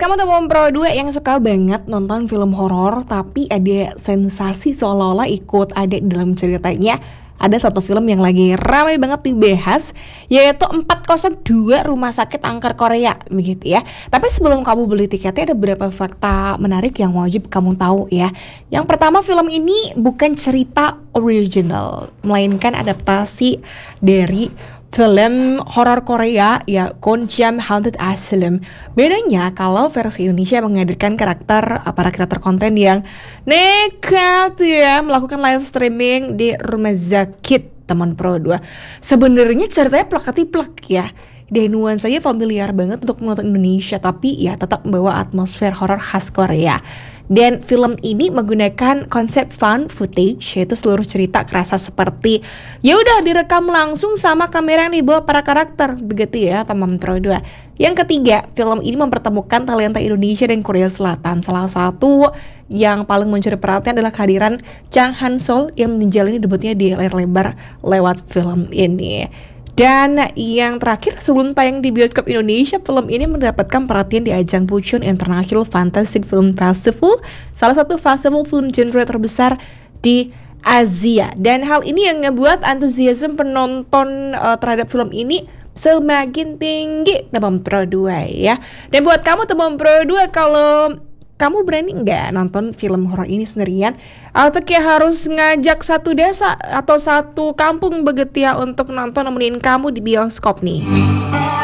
kamu teman Pro 2 yang suka banget nonton film horor tapi ada sensasi seolah-olah ikut ada di dalam ceritanya, ada satu film yang lagi ramai banget dibahas, yaitu 402 Rumah Sakit Angker Korea, begitu ya. Tapi sebelum kamu beli tiketnya, ada beberapa fakta menarik yang wajib kamu tahu ya. Yang pertama, film ini bukan cerita original, melainkan adaptasi dari film horor Korea ya, Gonjiam Haunted Asylum. Bedanya kalau versi Indonesia menghadirkan para karakter konten yang nekat ya melakukan live streaming di rumah sakit teman Pro 2. Sebenarnya ceritanya plak-ketiplek ya. Dan nuansanya familiar banget untuk penonton Indonesia, tapi ya tetap membawa atmosfer horor khas Korea. Dan film ini menggunakan konsep found footage, yaitu seluruh cerita kerasa seperti ya udah direkam langsung sama kamera yang dibawa para karakter, begitu ya teman Pro 2. Yang ketiga, film ini mempertemukan talenta Indonesia dan Korea Selatan. Salah satu yang paling mencuri perhatian adalah kehadiran Chang Han Sol yang menjalani debutnya di layar lebar lewat film ini. Dan yang terakhir, sebelum tayang di bioskop Indonesia, film ini mendapatkan perhatian di ajang Bucheon International Fantasy Film Festival, salah satu festival film genre terbesar di Asia. Dan hal ini yang ngebuat antusiasme penonton terhadap film ini semakin tinggi teman Pro 2 ya. Dan buat kamu teman Pro 2, kalau kamu berani nggak nonton film horor ini sendirian? Atau kayak harus ngajak satu desa atau satu kampung begitu ya untuk nonton nemenin kamu di bioskop nih?